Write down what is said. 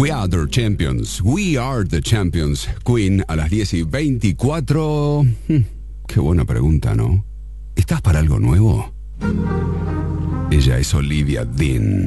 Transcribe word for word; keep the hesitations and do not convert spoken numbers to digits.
We are the champions. We are the champions. Queen a las diez y veinticuatro. Hmm, qué buena pregunta, ¿no? ¿Estás para algo nuevo? Ella es Olivia Dean.